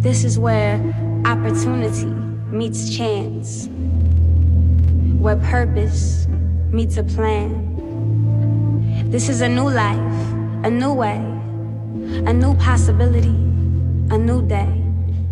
This is where opportunity meets chance, where purpose meets a plan. This is a new life, a new way, a new possibility, a new day.